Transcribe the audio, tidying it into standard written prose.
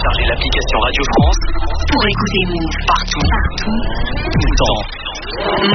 télécharger l'application Radio France pour écouter Move partout, tout le temps.